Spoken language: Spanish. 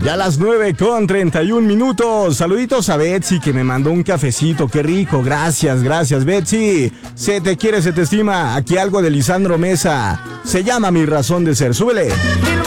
Ya a las 9:31. Saluditos a Betsy que me mandó un cafecito. Qué rico. Gracias, Betsy. Se te quiere, se te estima. Aquí algo de Lisandro Mesa. Se llama Mi Razón de Ser. Súbele.